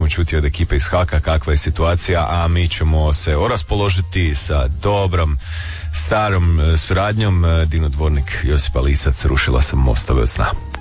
čuti od ekipe iz Haka kakva je situacija, a mi ćemo se oraspoložiti sa dobrom starom suradnjom. Dino Dvornik, Josipa Lisac, Rušila sam mostove od sna.